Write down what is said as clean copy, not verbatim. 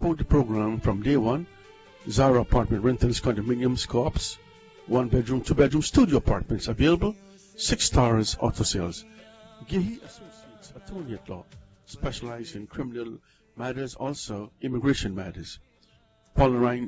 support the program from day one. Zara Apartment Rentals, Condominiums, Co-ops, 1-bedroom, 2-bedroom studio apartments available. 6 stars auto sales. Gehi Associates, attorney at law, specialize in criminal matters, also immigration matters. Paul Ryan